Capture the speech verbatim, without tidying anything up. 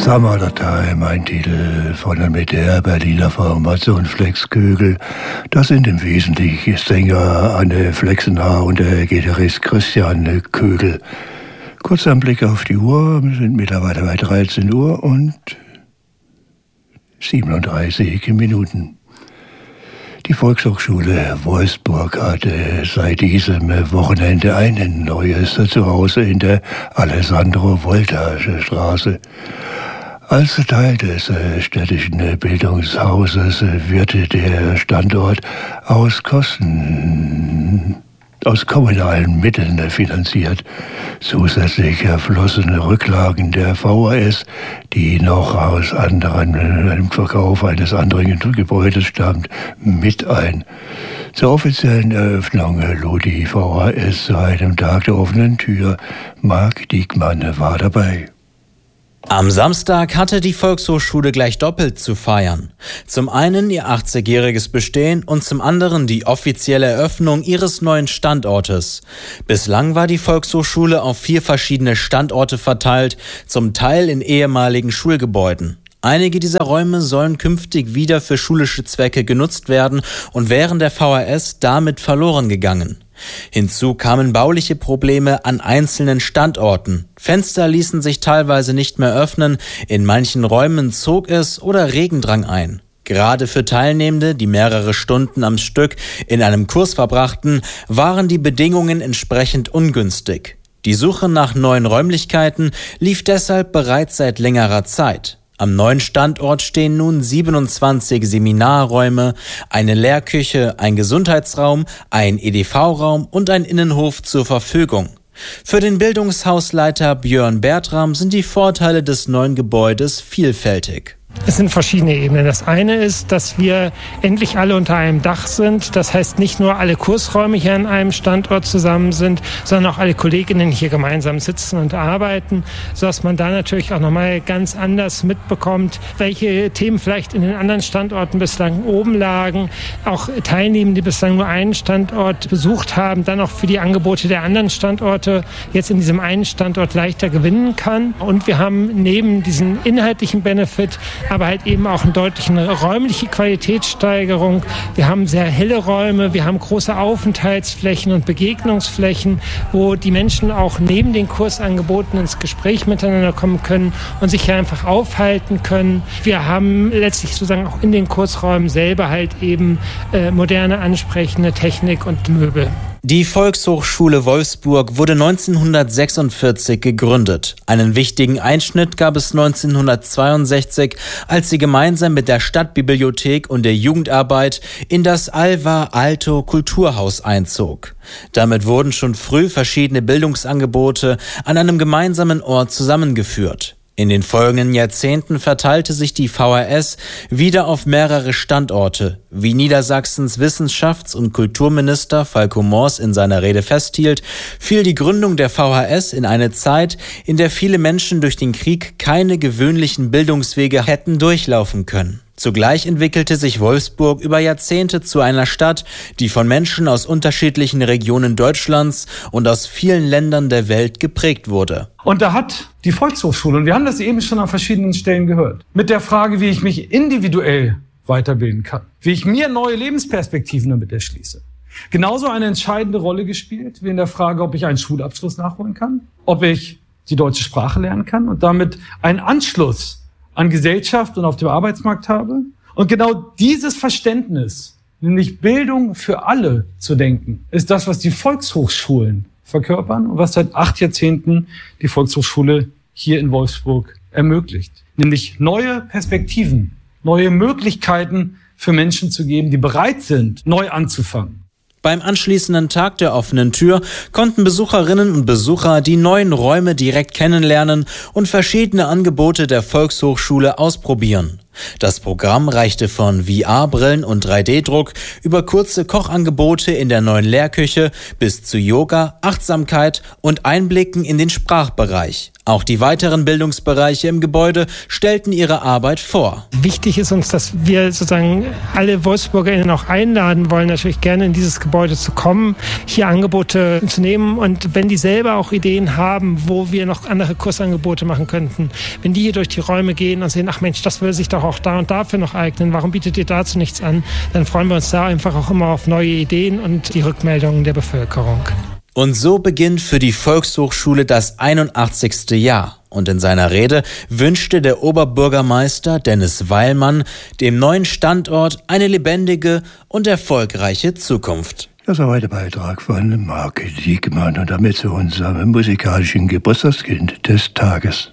Summer Time, ein Titel von und mit der Berliner Formation Flex Kögel. Das sind im Wesentlichen Sänger Anne Flexener und der Gitarrist Christian Kögel. Kurzer Blick auf die Uhr, wir sind mittlerweile bei dreizehn Uhr und siebenunddreißig Minuten. Die Volkshochschule Wolfsburg hatte seit diesem Wochenende ein neues Zuhause in der Alessandro-Volta-Straße. Als Teil des städtischen Bildungshauses wird der Standort aus Kosten aus kommunalen Mitteln finanziert. Zusätzlich flossen Rücklagen der V H S, die noch aus anderen, einem Verkauf eines anderen Gebäudes stammt, mit ein. Zur offiziellen Eröffnung lud die V H S zu einem Tag der offenen Tür. Marc Diekmann war dabei. Am Samstag hatte die Volkshochschule gleich doppelt zu feiern. Zum einen ihr achtzigjähriges Bestehen und zum anderen die offizielle Eröffnung ihres neuen Standortes. Bislang war die Volkshochschule auf vier verschiedene Standorte verteilt, zum Teil in ehemaligen Schulgebäuden. Einige dieser Räume sollen künftig wieder für schulische Zwecke genutzt werden und wären der V H S damit verloren gegangen. Hinzu kamen bauliche Probleme an einzelnen Standorten. Fenster ließen sich teilweise nicht mehr öffnen, in manchen Räumen zog es oder Regen drang ein. Gerade für Teilnehmende, die mehrere Stunden am Stück in einem Kurs verbrachten, waren die Bedingungen entsprechend ungünstig. Die Suche nach neuen Räumlichkeiten lief deshalb bereits seit längerer Zeit. Am neuen Standort stehen nun siebenundzwanzig Seminarräume, eine Lehrküche, ein Gesundheitsraum, ein E D V-Raum und ein Innenhof zur Verfügung. Für den Bildungshausleiter Björn Bertram sind die Vorteile des neuen Gebäudes vielfältig. Es sind verschiedene Ebenen. Das eine ist, dass wir endlich alle unter einem Dach sind. Das heißt, nicht nur alle Kursräume hier an einem Standort zusammen sind, sondern auch alle Kolleginnen hier gemeinsam sitzen und arbeiten, sodass man da natürlich auch nochmal ganz anders mitbekommt, welche Themen vielleicht in den anderen Standorten bislang oben lagen. Auch Teilnehmende, die bislang nur einen Standort besucht haben, dann auch für die Angebote der anderen Standorte jetzt in diesem einen Standort leichter gewinnen kann. Und wir haben neben diesen inhaltlichen Benefit aber halt eben auch eine deutliche räumliche Qualitätssteigerung. Wir haben sehr helle Räume, wir haben große Aufenthaltsflächen und Begegnungsflächen, wo die Menschen auch neben den Kursangeboten ins Gespräch miteinander kommen können und sich hier einfach aufhalten können. Wir haben letztlich sozusagen auch in den Kursräumen selber halt eben äh, moderne, ansprechende Technik und Möbel. Die Volkshochschule Wolfsburg wurde neunzehnhundertsechsundvierzig gegründet. Einen wichtigen Einschnitt gab es neunzehnhundertzweiundsechzig, als sie gemeinsam mit der Stadtbibliothek und der Jugendarbeit in das Alvar Aalto Kulturhaus einzog. Damit wurden schon früh verschiedene Bildungsangebote an einem gemeinsamen Ort zusammengeführt. In den folgenden Jahrzehnten verteilte sich die V H S wieder auf mehrere Standorte. Wie Niedersachsens Wissenschafts- und Kulturminister Falco Mors in seiner Rede festhielt, fiel die Gründung der V H S in eine Zeit, in der viele Menschen durch den Krieg keine gewöhnlichen Bildungswege hätten durchlaufen können. Zugleich entwickelte sich Wolfsburg über Jahrzehnte zu einer Stadt, die von Menschen aus unterschiedlichen Regionen Deutschlands und aus vielen Ländern der Welt geprägt wurde. Und da hat die Volkshochschule, und wir haben das eben schon an verschiedenen Stellen gehört, mit der Frage, wie ich mich individuell weiterbilden kann, wie ich mir neue Lebensperspektiven damit erschließe, genauso eine entscheidende Rolle gespielt wie in der Frage, ob ich einen Schulabschluss nachholen kann, ob ich die deutsche Sprache lernen kann und damit einen Anschluss an Gesellschaft und auf dem Arbeitsmarkt habe. Und genau dieses Verständnis, nämlich Bildung für alle zu denken, ist das, was die Volkshochschulen verkörpern und was seit acht Jahrzehnten die Volkshochschule hier in Wolfsburg ermöglicht. Nämlich neue Perspektiven, neue Möglichkeiten für Menschen zu geben, die bereit sind, neu anzufangen. Beim anschließenden Tag der offenen Tür konnten Besucherinnen und Besucher die neuen Räume direkt kennenlernen und verschiedene Angebote der Volkshochschule ausprobieren. Das Programm reichte von V R-Brillen und drei D Druck über kurze Kochangebote in der neuen Lehrküche bis zu Yoga, Achtsamkeit und Einblicken in den Sprachbereich. Auch die weiteren Bildungsbereiche im Gebäude stellten ihre Arbeit vor. Wichtig ist uns, dass wir sozusagen alle WolfsburgerInnen auch einladen wollen, natürlich gerne in dieses Gebäude zu kommen, hier Angebote zu nehmen. Und wenn die selber auch Ideen haben, wo wir noch andere Kursangebote machen könnten, wenn die hier durch die Räume gehen und sehen, ach Mensch, das würde sich doch auch da und dafür noch eignen, warum bietet ihr dazu nichts an, dann freuen wir uns da einfach auch immer auf neue Ideen und die Rückmeldungen der Bevölkerung. Und so beginnt für die Volkshochschule das einundachtzigste Jahr. Und in seiner Rede wünschte der Oberbürgermeister Dennis Weilmann dem neuen Standort eine lebendige und erfolgreiche Zukunft. Das war der Beitrag von Marc Diekmann und damit zu unserem musikalischen Geburtstagskind des Tages.